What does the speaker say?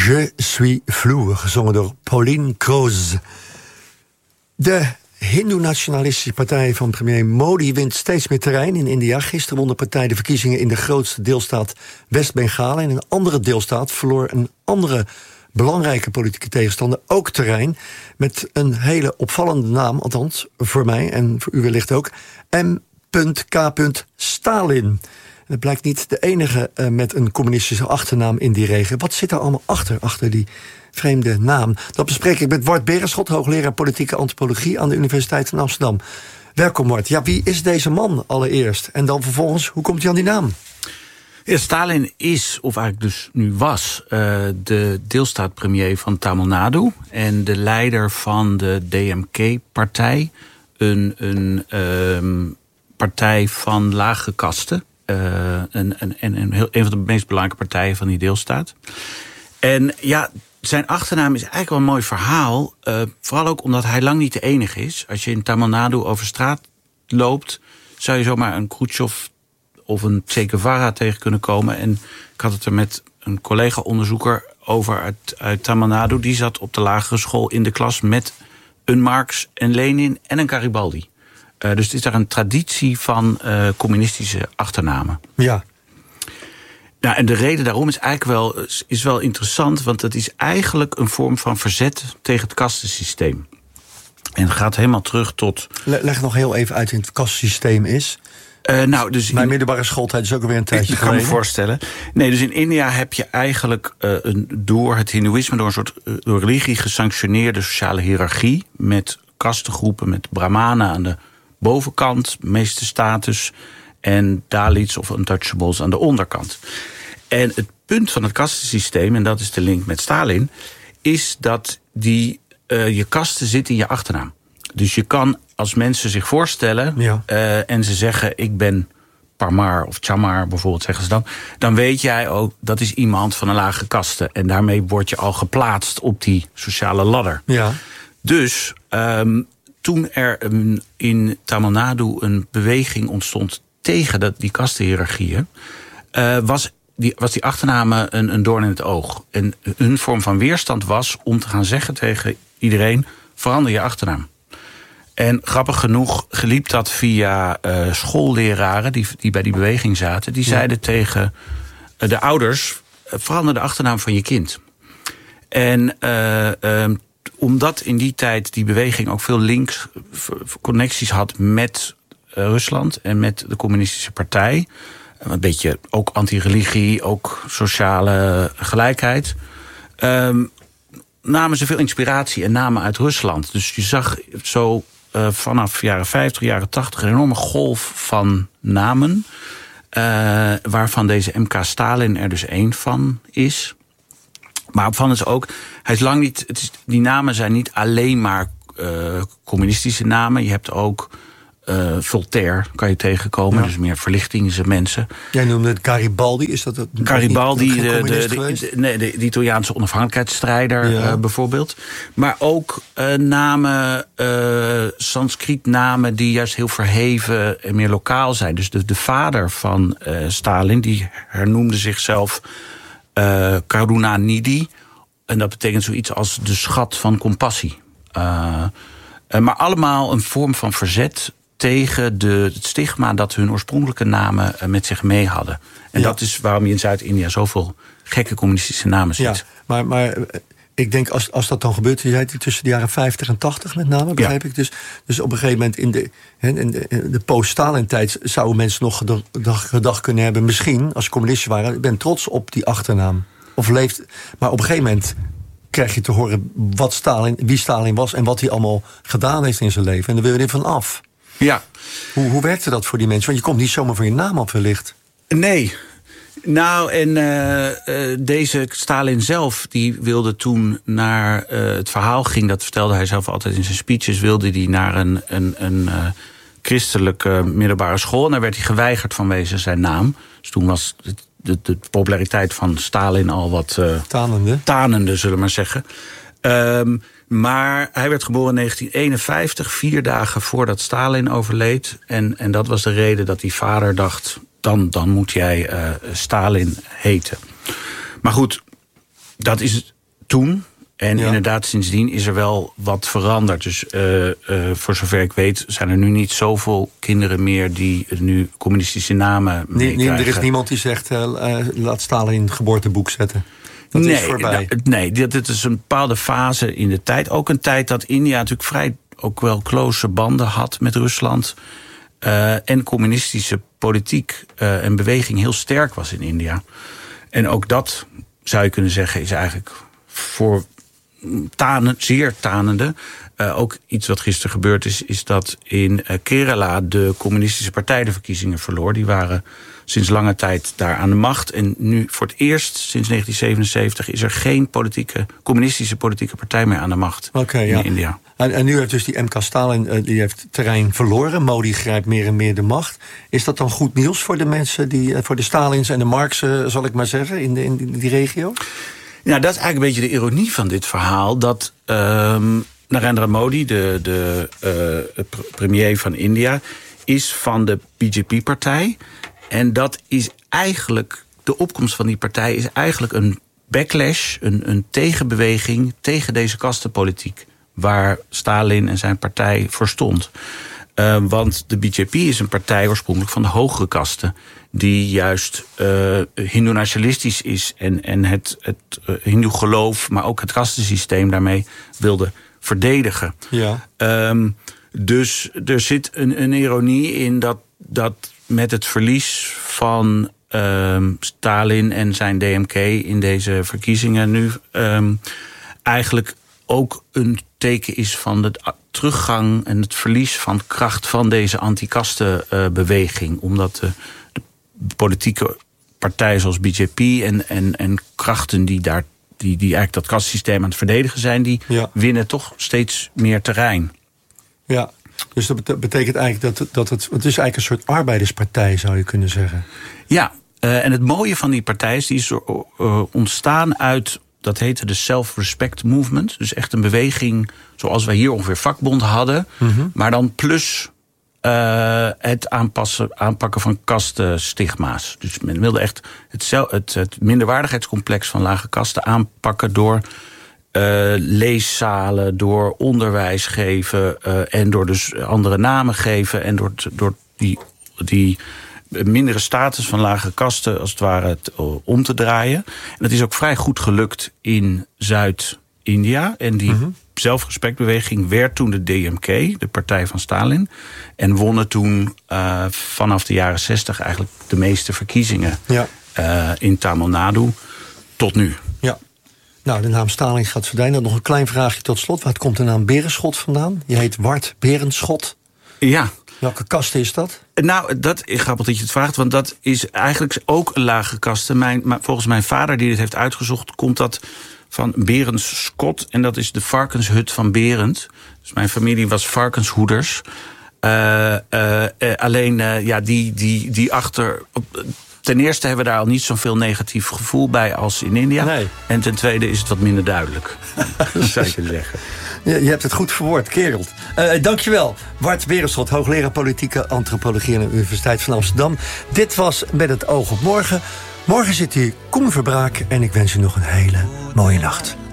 Je suis flou, gezongen door Pauline Kroos. De Hindoe-nationalistische partij van premier Modi wint steeds meer terrein in India. Gisteren won de partij de verkiezingen in de grootste deelstaat West-Bengalen. In een andere deelstaat verloor een andere belangrijke politieke tegenstander ook terrein, met een hele opvallende naam, althans voor mij en voor u wellicht ook, M.K. Stalin. En het blijkt niet de enige met een communistische achternaam in die regio. Wat zit er allemaal achter die vreemde naam? Dat bespreek ik met Wart Berenschot, hoogleraar politieke antropologie aan de Universiteit van Amsterdam. Welkom, Wart. Ja, wie is deze man allereerst? En dan vervolgens, hoe komt hij aan die naam? Ja, Stalin is, of eigenlijk dus nu was, de deelstaatpremier van Tamil Nadu en de leider van de DMK-partij, een partij van lage kasten. Een van de meest belangrijke partijen van die deelstaat. En ja, zijn achternaam is eigenlijk wel een mooi verhaal. Vooral ook omdat hij lang niet de enige is. Als je in Tamil Nadu over straat loopt, zou je zomaar een Khrushchev of een Che Guevara tegen kunnen komen. En ik had het er met een collega-onderzoeker over uit Tamil Nadu. Die zat op de lagere school in de klas met een Marx, een Lenin en een Garibaldi. Dus het is daar een traditie van communistische achternamen. Ja. Nou, en de reden daarom is wel interessant, want het is eigenlijk een vorm van verzet tegen het kastensysteem. En het gaat helemaal terug tot... Leg nog heel even uit wat het kastensysteem is. Dus mijn middelbare schooltijd is ook alweer een tijdje geleden. Ik kan me voorstellen. Nee, dus in India heb je eigenlijk door het hindoeïsme, door een soort door religie gesanctioneerde sociale hiërarchie, met kastengroepen, met brahmanen aan de bovenkant, meeste status, en Dalits of untouchables aan de onderkant. En het punt van het kastensysteem, en dat is de link met Stalin, is dat je kasten zit in je achternaam. Dus je kan, als mensen zich voorstellen, ja, en ze zeggen ik ben Parmar of Chamar bijvoorbeeld, zeggen ze dan weet jij ook dat is iemand van een lage kaste. En daarmee word je al geplaatst op die sociale ladder. Ja. Dus toen er in Tamil Nadu een beweging ontstond tegen die kastenhiërarchieën, was die achternamen een doorn in het oog. En hun vorm van weerstand was om te gaan zeggen tegen iedereen, verander je achternaam. En grappig genoeg liep dat via schoolleraren die bij die beweging zaten. Die zeiden tegen de ouders, verander de achternaam van je kind. En omdat in die tijd die beweging ook veel connecties had met Rusland en met de communistische partij, een beetje ook anti-religie, ook sociale gelijkheid, namen ze veel inspiratie en namen uit Rusland. Dus je zag zo vanaf jaren 50, jaren 80 een enorme golf van namen, waarvan deze M.K. Stalin er dus één van is. Maar opvallend is ook, hij is lang niet. Die namen zijn niet alleen maar communistische namen. Je hebt ook Voltaire, kan je tegenkomen. Ja. Dus meer verlichtingsmensen. Jij noemde het Garibaldi. Is dat het? Garibaldi, de Italiaanse onafhankelijkheidsstrijder, bijvoorbeeld. Maar ook namen, Sanskriet-namen die juist heel verheven en meer lokaal zijn. Dus de vader van Stalin, die hernoemde zichzelf Karunanidhi. En dat betekent zoiets als de schat van compassie. Maar allemaal een vorm van verzet tegen het stigma dat hun oorspronkelijke namen met zich mee hadden. En dat is waarom je in Zuid-India zoveel gekke communistische namen ziet. Ja, maar ik denk als dat dan gebeurt, je zei het tussen de jaren 50 en 80 met name, begrijp ik. Dus op een gegeven moment in de post-Stalin-tijd zouden mensen nog gedacht kunnen hebben, misschien, als communisten waren, ik ben trots op die achternaam. Of leeft. Maar op een gegeven moment krijg je te horen wie Stalin was en wat hij allemaal gedaan heeft in zijn leven. En dan wil je er van af. Ja. Hoe werkte dat voor die mensen? Want je komt niet zomaar van je naam af wellicht. Nee. Nou, en deze Stalin zelf, die wilde toen naar het verhaal ging, dat vertelde hij zelf altijd in zijn speeches, wilde hij naar een christelijke middelbare school. En daar werd hij geweigerd vanwege zijn naam. Dus toen was de populariteit van Stalin al wat tanende, zullen we maar zeggen. Maar hij werd geboren in 1951, 4 dagen voordat Stalin overleed. En dat was de reden dat die vader dacht, dan moet jij Stalin heten. Maar goed, dat is toen. En inderdaad, sindsdien is er wel wat veranderd. Dus voor zover ik weet zijn er nu niet zoveel kinderen meer die nu communistische namen meekrijgen. Er is niemand die zegt, laat Stalin een geboorteboek zetten. Dat is voorbij. Dit is een bepaalde fase in de tijd. Ook een tijd dat India natuurlijk vrij ook wel close banden had met Rusland. En communistische politiek en beweging heel sterk was in India. En ook dat, zou je kunnen zeggen, is eigenlijk voor zeer tanende. Ook iets wat gisteren gebeurd is dat in Kerala de communistische partij de verkiezingen verloor. Die waren sinds lange tijd daar aan de macht. En nu voor het eerst sinds 1977 is er geen communistische politieke partij meer aan de macht in India. En nu heeft dus die M.K. Stalin die heeft terrein verloren. Modi grijpt meer en meer de macht. Is dat dan goed nieuws voor de mensen, voor de Stalins en de Marxen, zal ik maar zeggen, in die regio? Ja, dat is eigenlijk een beetje de ironie van dit verhaal. Dat Narendra Modi, de premier van India, is van de BJP-partij. En dat is eigenlijk, de opkomst van die partij is eigenlijk een backlash, een tegenbeweging tegen deze kastenpolitiek, waar Stalin en zijn partij voor stond. Want de BJP is een partij oorspronkelijk van de hogere kasten, die juist hindoe-nationalistisch is en het hindoe-geloof, maar ook het kastensysteem daarmee wilde verdedigen. Ja. Dus er zit een ironie in dat met het verlies van Stalin en zijn DMK in deze verkiezingen nu eigenlijk ook een teken is van de teruggang en het verlies van kracht van deze anti-kastenbeweging. Omdat de politieke partijen zoals BJP en krachten die eigenlijk dat kastensysteem aan het verdedigen zijn, die winnen toch steeds meer terrein. Ja, dus dat betekent eigenlijk dat het is eigenlijk een soort arbeiderspartij, zou je kunnen zeggen. Ja, en het mooie van die partij is, die is ontstaan uit, dat heette de Self-Respect Movement. Dus echt een beweging zoals wij hier ongeveer vakbond hadden. Mm-hmm. Maar dan plus het aanpakken van kastenstigma's. Dus men wilde echt het minderwaardigheidscomplex van lage kasten aanpakken door leeszalen, door onderwijs geven en door dus andere namen geven en door die mindere status van lage kasten als het ware om te draaien. En dat is ook vrij goed gelukt in Zuid-India. En die zelfrespectbeweging werd toen de DMK, de partij van Stalin, en wonnen toen vanaf de jaren 60 eigenlijk de meeste verkiezingen in Tamil Nadu tot nu. Ja. Nou, de naam Stalin gaat verdwijnen. Nog een klein vraagje tot slot. Waar komt de naam Berenschot vandaan? Je heet Wart Berenschot. Ja. Welke kaste is dat? Nou, dat is grappig dat je het vraagt, want dat is eigenlijk ook een lage kaste. Volgens mijn vader, die dit heeft uitgezocht, komt dat van Berenschot. En dat is de varkenshut van Berend. Dus mijn familie was varkenshoeders. Die achter. Ten eerste hebben we daar al niet zoveel negatief gevoel bij als in India. Nee. En ten tweede is het wat minder duidelijk. Dat zou je kunnen zeggen. Je hebt het goed verwoord, kerel. Dankjewel. Wart Berenschot, hoogleraar politieke antropologie aan de Universiteit van Amsterdam. Dit was Met het oog op morgen. Morgen zit hier Koen Verbraak en ik wens u nog een hele mooie nacht.